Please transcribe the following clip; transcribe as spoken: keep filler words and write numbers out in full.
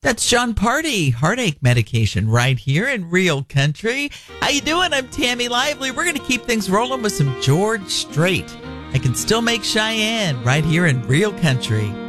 That's John Party, heartache medication, right here in Real Country. How you doing? I'm Tammy Lively. We're going to keep things rolling with some George Strait. I Can Still Make Cheyenne, right here in Real Country.